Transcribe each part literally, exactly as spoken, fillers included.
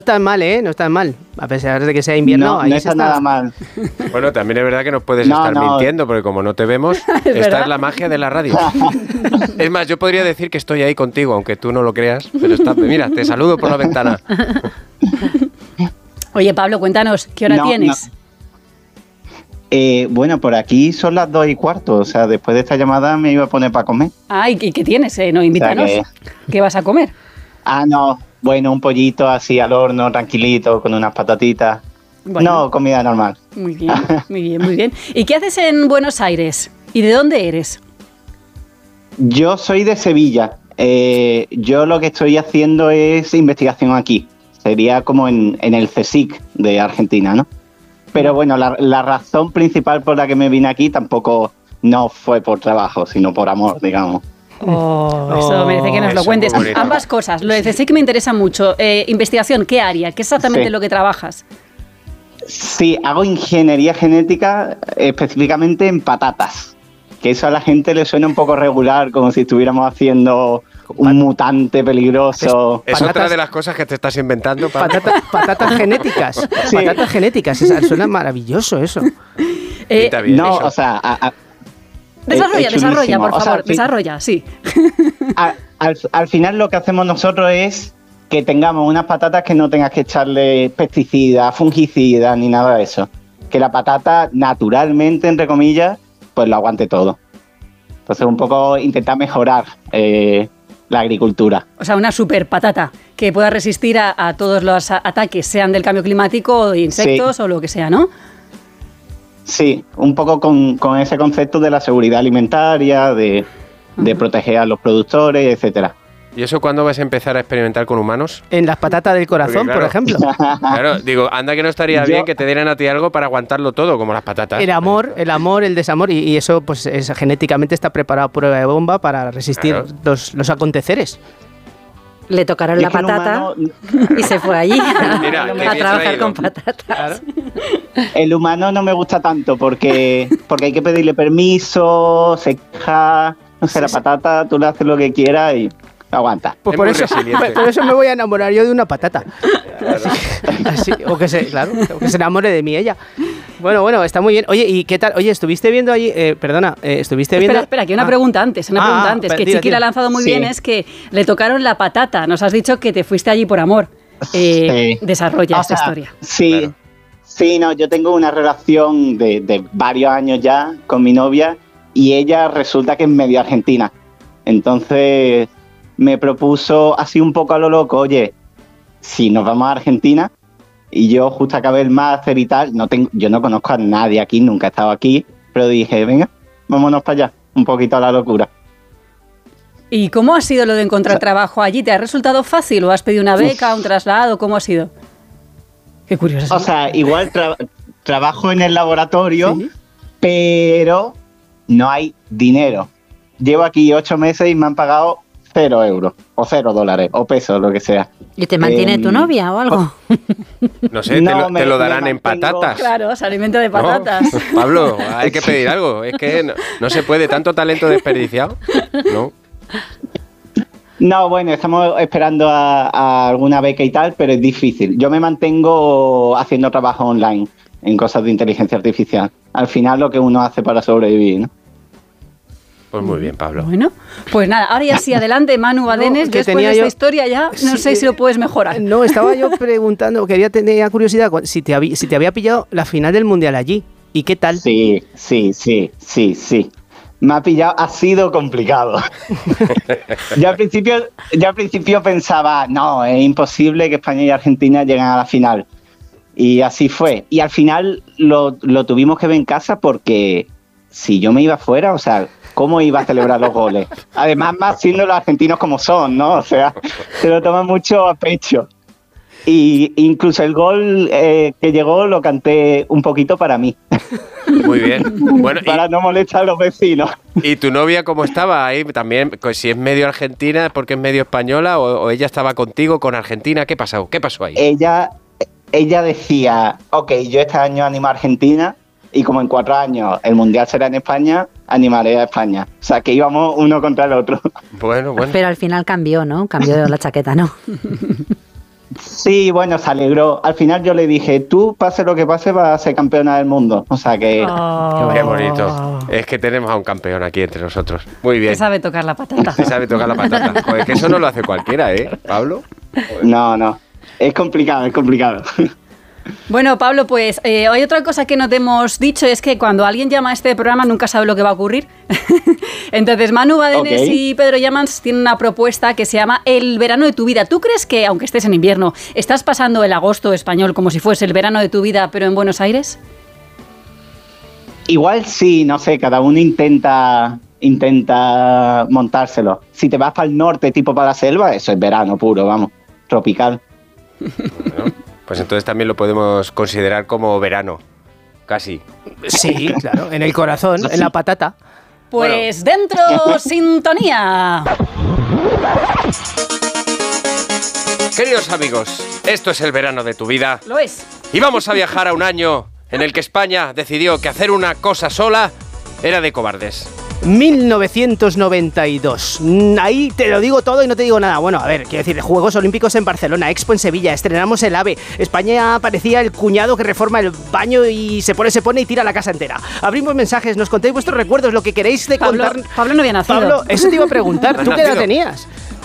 está mal, ¿eh? No está mal. A pesar de que sea invierno, no, ahí no está, está nada mal. Bueno, también es verdad que nos puedes No, estar no. mintiendo, porque como no te vemos, ¿Es esta verdad? es la magia de la radio. Es más, yo podría decir que estoy ahí contigo, aunque tú no lo creas, pero está, mira, te saludo por la ventana. Oye, Pablo, cuéntanos, ¿qué hora No, tienes? no. Eh, bueno, por aquí son las dos y cuarto. O sea, después de esta llamada me iba a poner para comer. Ah, ¿y qué, qué tienes? Eh? No, invítanos. O sea ¿Qué vas a comer? Ah, no. Bueno, un pollito así al horno, tranquilito, con unas patatitas. Bueno. No, comida normal. Muy bien, muy bien, muy bien. ¿Y qué haces en Buenos Aires? ¿Y de dónde eres? Yo soy de Sevilla. Eh, yo lo que estoy haciendo es investigación aquí. Sería como en, en el CSIC de Argentina, ¿no? Pero bueno, la, la razón principal por la que me vine aquí tampoco no fue por trabajo, sino por amor, digamos. Oh, eso Oh, merece que nos lo eso, cuentes. muy bonito. Ambas cosas. Lo de CSIC me interesa mucho. Eh, investigación, ¿qué área? ¿Qué es exactamente Sí. lo que trabajas? Sí, hago ingeniería genética específicamente en patatas. Que eso a la gente le suena un poco regular, como si estuviéramos haciendo un mutante peligroso. Es Patatas- otra de las cosas que te estás inventando, Pablo. Patata- patatas genéticas. Sí. Patatas genéticas. Esa, suena maravilloso eso. Eh, Pinta bien No, eso. o sea, a- a- desarrolla, es desarrolla, chulísimo. por O sea, favor. al fin- Desarrolla, sí. a- al, al final lo que hacemos nosotros es que tengamos unas patatas que no tengas que echarle pesticidas, fungicidas ni nada de eso. Que la patata naturalmente, entre comillas, pues lo aguante todo. Entonces un poco intentar mejorar eh, la agricultura. O sea, una super patata que pueda resistir a, a todos los a- ataques, sean del cambio climático o de insectos o lo que sea, ¿no? Sí, un poco con, con ese concepto de la seguridad alimentaria, de, de proteger a los productores, etcétera. ¿Y eso cuándo vas a empezar a experimentar con humanos? En las patatas del corazón, Porque, claro, por ejemplo. Claro, digo, anda que no estaría Yo- bien que te dieran a ti algo para aguantarlo todo, como las patatas. El amor, el amor, el desamor, y, y eso pues es, genéticamente está preparado a prueba de bomba para resistir Claro. los, los aconteceres. Le tocaron Y la es que el patata humano- y se fue allí Mira, qué a bien trabajar traído. con patatas. El humano no me gusta tanto porque, porque hay que pedirle permiso, se queja, no sé, la patata, tú le haces lo que quieras y aguanta. Pues Es por muy eso, resiliente. por eso me voy a enamorar yo de una patata. Así, así, o que se, claro, o que se enamore de mí ella. Bueno, bueno, está muy bien. Oye, ¿y qué tal? Oye, ¿estuviste viendo allí? Eh, perdona, eh, ¿estuviste viendo? Espera, espera, que una Ah, pregunta antes, una Ah, pregunta ah, antes, pe- que dila, Chiqui la ha dila. lanzado muy Sí. bien, es que le tocaron la patata. Nos has dicho que te fuiste allí por amor. Eh, Sí. Desarrolla O esta sea, historia. Sí, Claro. sí, no, yo tengo una relación de, de varios años ya con mi novia y ella resulta que es medio argentina. Entonces me propuso así un poco a lo loco, oye, si nos vamos a Argentina y yo justo acabé el máster y tal, no tengo, yo no conozco a nadie aquí, nunca he estado aquí, pero dije, venga, vámonos para allá, un poquito a la locura. ¿Y cómo ha sido lo de encontrar trabajo allí? ¿Te ha resultado fácil o has pedido una beca, un traslado? ¿Cómo ha sido? Qué curioso. O sea, igual tra- trabajo en el laboratorio, Sí. pero no hay dinero. Llevo aquí ocho meses y me han pagado cero euros, o cero dólares, o pesos, lo que sea. ¿Y te mantiene Em, tu novia o algo? No sé, te, No, lo, te me- lo me darán en mantengo- patatas. Claro, se alimenta de ¿No? patatas. Pablo, hay que pedir algo. Es que no, no se puede, tanto talento desperdiciado. No. No, bueno, estamos esperando a, a alguna beca y tal, pero es difícil. Yo me mantengo haciendo trabajo online en cosas de inteligencia artificial. Al final lo que uno hace para sobrevivir, ¿no? Pues muy bien, Pablo. Bueno, pues nada, ahora ya sí, adelante, Manu Badenes. que Después tenía de esta yo- historia ya no Sí, sé si lo puedes mejorar. No, estaba yo preguntando, quería tener curiosidad cu- si te, habí- si te había pillado la final del Mundial allí. ¿Y qué tal? Sí, sí, sí, sí, sí. Me ha pillado, ha sido complicado. yo, al principio, yo al principio pensaba, no, es imposible que España y Argentina lleguen a la final. Y así fue. Y al final lo, lo tuvimos que ver en casa porque si yo me iba fuera, o sea, ¿cómo iba a celebrar los goles? Además, más siendo los argentinos como son, ¿no? O sea, se lo toman mucho a pecho. Y incluso el gol eh, que llegó lo canté un poquito para mí. Muy bien. Bueno, para no molestar a los vecinos. ¿y, ¿y tu novia cómo estaba ahí también? Pues si es medio argentina, porque es medio española, o, o ella estaba contigo con Argentina. ¿Qué pasó? ¿Qué pasó ahí? Ella, ella decía, ok, yo este año animo a Argentina y como en cuatro años el Mundial será en España, animaré a España. O sea, que íbamos uno contra el otro. Bueno, bueno. Pero al final cambió, ¿no? Cambió la chaqueta, ¿no? Sí, bueno, se alegró. Al final yo le dije, tú, pase lo que pase, vas a ser campeona del mundo. O sea que... Oh. Qué bonito. Es que tenemos a un campeón aquí entre nosotros. Muy bien. Que sabe tocar la patata. Se sabe tocar la patata. Joder, que eso no lo hace cualquiera, ¿eh, Pablo? Joder. No, no. Es complicado, es complicado. Bueno, Pablo, pues eh, hay otra cosa que no te hemos dicho, es que cuando alguien llama a este programa nunca sabe lo que va a ocurrir. Entonces, Manu Badenes Okay. y Pedro Llamans tienen una propuesta que se llama El verano de tu vida. ¿Tú crees que, aunque estés en invierno, estás pasando el agosto español como si fuese el verano de tu vida, pero en Buenos Aires? Igual sí, no sé, cada uno intenta intenta montárselo. Si te vas para el norte, tipo para la selva, eso es verano puro, vamos, tropical. Bueno, pues entonces también lo podemos considerar como verano. Casi. Sí, claro, en el corazón, en la patata. Pues dentro, sintonía. Queridos amigos, esto es el verano de tu vida. Lo es. Y vamos a viajar a un año en el que España decidió que hacer una cosa sola era de cobardes. mil novecientos noventa y dos. Mm, Ahí te lo digo todo y no te digo nada. Bueno, a ver, quiero decir, Juegos Olímpicos en Barcelona, Expo en Sevilla, estrenamos el AVE. España parecía el cuñado que reforma el baño y se pone, se pone y tira la casa entera. Abrimos mensajes, nos contéis vuestros recuerdos, lo que queréis de Pablo, contar. Pablo no había nacido. Pablo, eso te iba a preguntar. ¿No has ¿Tú qué edad nacido? tenías?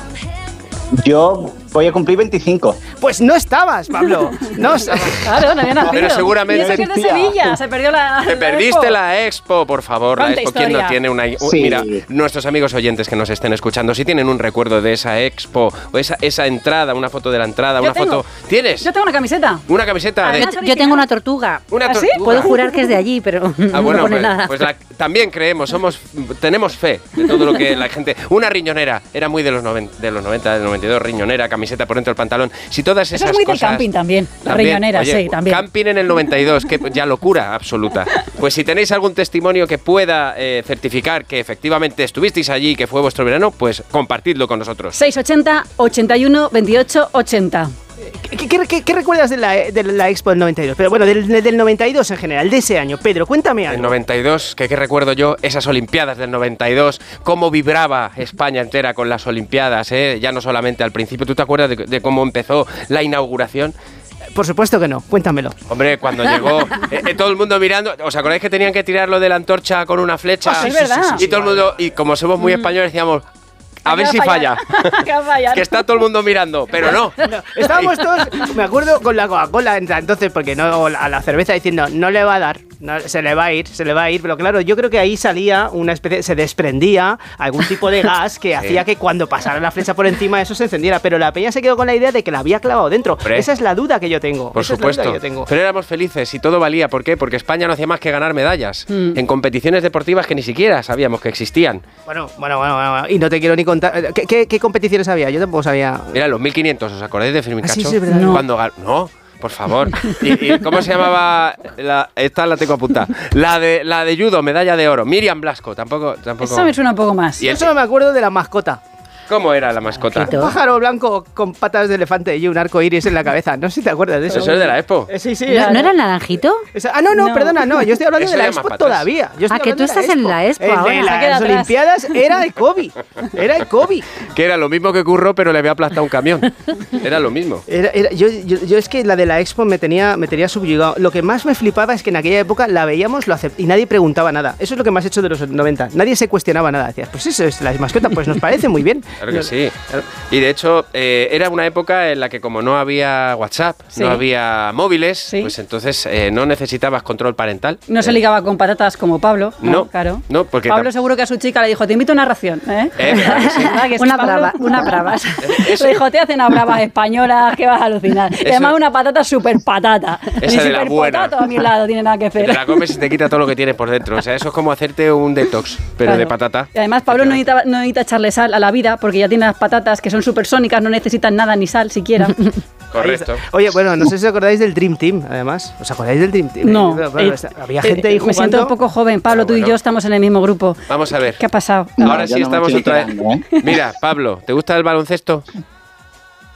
Yo voy a cumplir veinticinco. Pues no estabas, Pablo. No estabas. Claro, no había nacido. Pero seguramente- Y eso que es de Sevilla, se perdió la... Te la perdiste Expo. la Expo, por favor. La Cuánta Expo, ¿quién no historia. tiene una... uh, Sí. Mira, nuestros amigos oyentes que nos estén escuchando, si tienen un recuerdo de esa Expo o esa, esa entrada, una foto de la entrada, Yo una tengo. foto... ¿Tienes? Yo tengo una camiseta. Una camiseta de... Además, Yo, yo tengo una tortuga. Una ¿Ah, sí? tortuga. Puedo jurar que es de allí, pero Ah, no bueno, pone pues, nada. pues la- también creemos, somos, tenemos fe de todo lo que la gente... Una riñonera, era muy de los, noven- de los noventa, del noventa y dos, riñonera, camiseta por dentro del pantalón. Si todas Eso esas es muy de cosas... camping también, la riñonera, oye, sí, también. Camping en el noventa y dos, que ya locura absoluta. Pues si tenéis algún testimonio que pueda eh, certificar que efectivamente estuvisteis allí y que fue vuestro verano, pues compartidlo con nosotros. seiscientos ochenta, ochenta y uno, veintiocho, ochenta. ¿Qué, qué- qué- qué recuerdas de la, de la Expo del noventa y dos? Pero bueno, del, del noventa y dos en general, de ese año. Pedro, cuéntame El algo. noventa y dos, que qué recuerdo yo, esas Olimpiadas del noventa y dos, cómo vibraba España entera con las Olimpiadas, ¿eh? Ya no solamente al principio. ¿Tú te acuerdas de, de cómo empezó la inauguración? Por supuesto que no, cuéntamelo. Hombre, cuando llegó eh, eh, todo el mundo mirando, ¿os acordáis que tenían que tirarlo de la antorcha con una flecha? Ah, sí, es verdad. Y todo el mundo, y como somos muy españoles, decíamos, a ver si falla. Que va a fallar. Que está todo el mundo mirando, pero no. Estábamos todos, me acuerdo, con la Coca-Cola entonces, porque no a la cerveza diciendo, no le va a dar, no, se le va a ir, se le va a ir. Pero claro, yo creo que ahí salía una especie, se desprendía algún tipo de gas que hacía que cuando pasara la flecha por encima eso se encendiera. Pero la peña se quedó con la idea de que la había clavado dentro. Hombre. Esa es la duda que yo tengo. Por Esa es la duda supuesto. que yo tengo. Pero éramos felices y todo valía. ¿Por qué? Porque España no hacía más que ganar medallas Mm. en competiciones deportivas que ni siquiera sabíamos que existían. Bueno, bueno, bueno, bueno, bueno. Y no te quiero ni contar. ¿Qué, qué, qué competiciones había? Yo tampoco sabía. Mira, los mil quinientos, ¿os acordáis de Firmin Ah, sí, Cacho? sí, es verdad. No. Cuando ga- no, por favor. ¿Y, y cómo se llamaba? La, esta la tengo apuntada. La de, la de judo, medalla de oro. Miriam Blasco, tampoco... tampoco. Eso me suena un poco más. Y Yo el- solo me acuerdo de la mascota. ¿Cómo era la mascota? Quito. Un pájaro blanco con patas de elefante y un arco iris en la cabeza. No sé si te acuerdas de eso. Eso es de la Expo. Eh, Sí, sí. ¿No, ¿no era el naranjito? Esa- ah, no, no, No. perdona, no. Yo estoy hablando Eso de la ya más Expo para atrás. todavía. Yo estoy Ah, que hablando tú de la estás en la Expo El ahora. de Se queda las atrás. Olimpiadas era el COVID. Era el COVID. Que era lo mismo que Curro, pero le había aplastado un camión. Era lo mismo. Era- era- yo, yo- yo es que la de la Expo me tenía, me tenía subyugado. Lo que más me flipaba es que en aquella época la veíamos lo acep- y nadie preguntaba nada. Eso es lo que más he hecho de los noventa. Nadie se cuestionaba nada. Decías, pues eso es la mascota, pues nos parece muy bien. Claro que sí. Y de hecho, eh, era una época en la que como no había WhatsApp, Sí. no había móviles, Sí. pues entonces eh, no necesitabas control parental. No se Eh, ligaba con patatas como Pablo. No, No, claro. no, porque Pablo tam- seguro que a su chica le dijo, te invito a una ración. ¿Eh? Eh, ¿verdad que sí? ¿Verdad que sí, Una Pablo? brava, una bravas. Eso- Le dijo, te hacen una brava española que vas a alucinar. Y Eso- además una patata súper patata. Esa Ni de la súper buena. potato a mi lado tiene nada que hacer. Te la comes y te quita todo lo que tienes por dentro. O sea, eso es como hacerte un detox, pero Claro. de patata. Y además Pablo no necesita, no necesita echarle sal a la vida porque ya tiene las patatas que son supersónicas, no necesitan nada ni sal siquiera. Correcto. Oye, bueno, no sé si os acordáis del Dream Team, además. ¿Os acordáis del Dream Team? No. Eh, bueno, eh, está- había eh, gente ahí eh, Me siento jugando. un poco joven. Pablo, Ah, tú y bueno. yo estamos en el mismo grupo. Vamos a ver. ¿Qué ha pasado? No, Ahora yo sí no me estamos estoy otra vez. enterando, ¿eh? Mira, Pablo, ¿te gusta el baloncesto?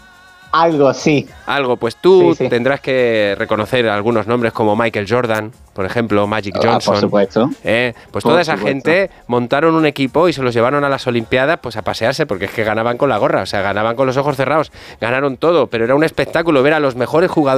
Algo, sí. Algo, pues tú Sí, sí. tendrás que reconocer algunos nombres como Michael Jordan, por ejemplo, Magic Ah, Johnson. por supuesto. ¿eh? Pues Por toda esa supuesto. gente montaron un equipo y se los llevaron a las Olimpiadas pues a pasearse, porque es que ganaban con la gorra, o sea, ganaban con los ojos cerrados, ganaron todo, pero era un espectáculo ver a los mejores jugadores